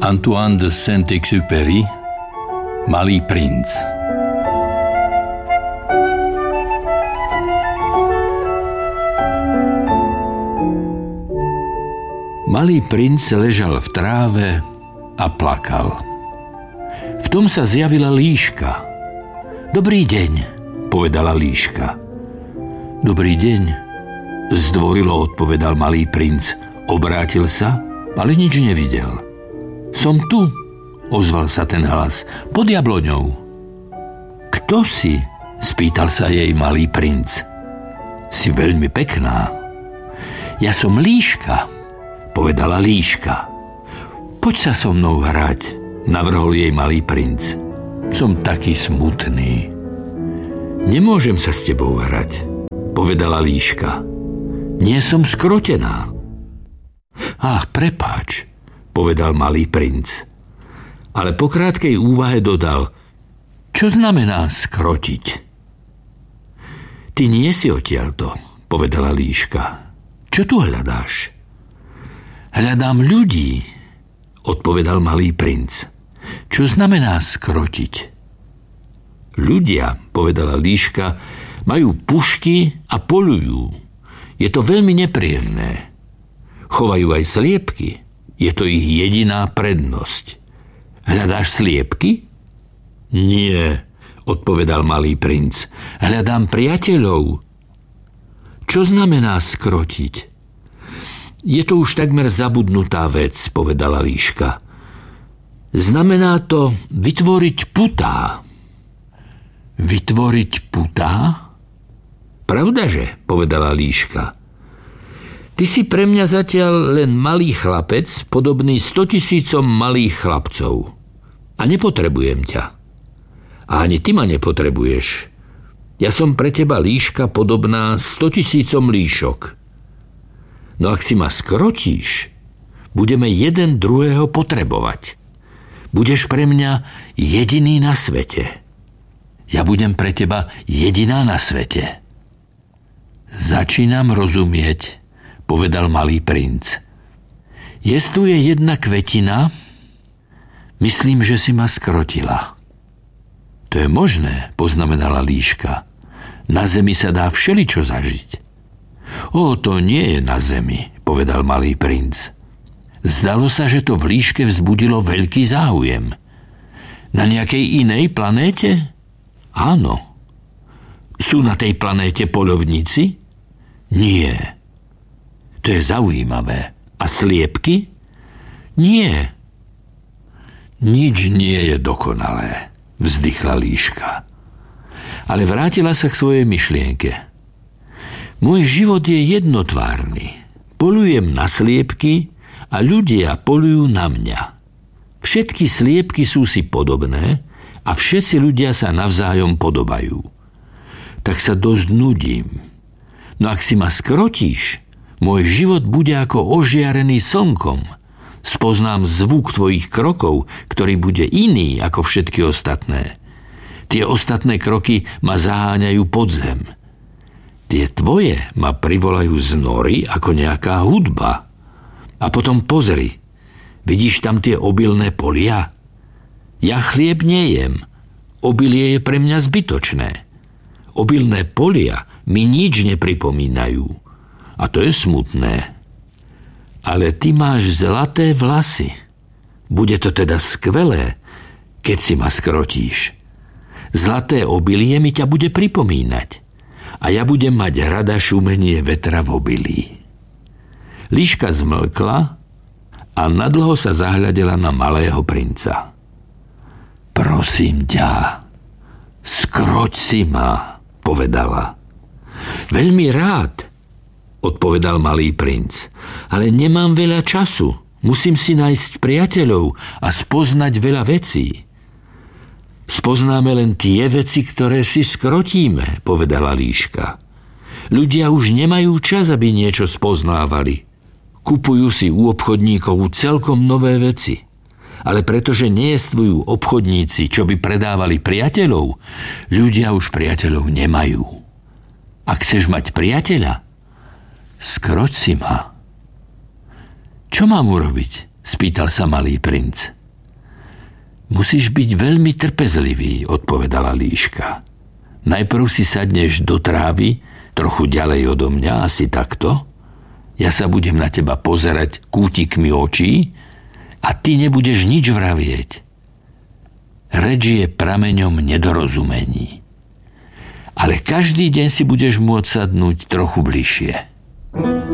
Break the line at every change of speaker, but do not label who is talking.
Antoine de Saint-Exupéry, Malý princ. Malý princ ležal v tráve a plakal. V tom sa zjavila líška. Dobrý deň, povedala líška. Dobrý deň, zdvorilo odpovedal malý princ. Obrátil sa, ale nič nevidel. Som tu, ozval sa ten hlas, pod jabloňou. Kto si? Spýtal sa jej malý princ. Si veľmi pekná. Ja som líška, povedala líška. Poď sa so mnou hrať, navrhol jej malý princ. Som taký smutný. Nemôžem sa s tebou hrať, povedala líška. Nie som skrotená. Ach, prepáč, povedal malý princ. Ale po krátkej úvahe dodal, čo znamená skrotiť? Ty nie si odtiaľto, povedala líška. Čo tu hľadáš? Hľadám ľudí, odpovedal malý princ. Čo znamená skrotiť? Ľudia, povedala líška, majú pušky a poľujú. Je to veľmi nepríjemné. Chovajú aj sliepky. Je to ich jediná prednosť. Hľadáš sliepky? Nie, odpovedal malý princ. Hľadám priateľov. Čo znamená skrotiť? Je to už takmer zabudnutá vec, povedala líška. Znamená to vytvoriť putá. Vytvoriť putá? Pravdaže, povedala líška. Ty si pre mňa zatiaľ len malý chlapec, podobný 100 000 malých chlapcov. A nepotrebujem ťa. A ani ty ma nepotrebuješ. Ja som pre teba líška podobná 100 000 líšok. No ak si ma skrotíš, budeme jeden druhého potrebovať. Budeš pre mňa jediný na svete. Ja budem pre teba jediná na svete. Začínam rozumieť, povedal malý princ. Jestuje jedna kvetina, myslím, že si ma skrotila. To je možné, poznamenala líška. Na zemi sa dá všeličo zažiť. O, to nie je na zemi, povedal malý princ. Zdalo sa, že to v líške vzbudilo veľký záujem. Na nejakej inej planéte? Áno. Sú na tej planéte poľovníci? Nie. To je zaujímavé. A sliepky? Nie. Nič nie je dokonalé, vzdychla líška. Ale vrátila sa k svojej myšlienke. Môj život je jednotvárny. Polujem na sliepky a ľudia polujú na mňa. Všetky sliepky sú si podobné a všetci ľudia sa navzájom podobajú. Tak sa dosť nudím. No ak si ma skrotíš, môj život bude ako ožiarený slnkom. Spoznám zvuk tvojich krokov, ktorý bude iný ako všetky ostatné. Tie ostatné kroky ma zaháňajú pod zem. Tie tvoje ma privolajú z nory ako nejaká hudba. A potom pozri, vidíš tam tie obilné polia? Ja chlieb nejem. Obilie je pre mňa zbytočné. Obilné polia mi nič nepripomínajú. A to je smutné. Ale ty máš zlaté vlasy. Bude to teda skvelé, keď si ma skrotíš. Zlaté obilie mi ťa bude pripomínať. A ja budem mať rada šumenie vetra v obilí. Líška zmlkla a nadlho sa zahľadela na malého princa. Prosím ťa, skroť si ma, povedala. Veľmi rád, odpovedal malý princ, ale nemám veľa času. Musím si nájsť priateľov a spoznať veľa vecí. Spoznáme len tie veci, ktoré si skrotíme, povedala líška. Ľudia už nemajú čas, aby niečo spoznávali. Kupujú si u obchodníkov celkom nové veci. Ale pretože neestvujú obchodníci, čo by predávali priateľov, ľudia už priateľov nemajú. Ak chceš mať priateľa, skroť si ma. Čo mám urobiť? spýtal sa malý princ. Musíš byť veľmi trpezlivý, odpovedala líška. Najprv si sadneš do trávy, trochu ďalej odo mňa, asi takto. Ja sa budem na teba pozerať kútikmi očí a ty nebudeš nič vravieť. Reč je prameňom nedorozumení. Ale každý deň si budeš môcť sadnúť trochu bližšie.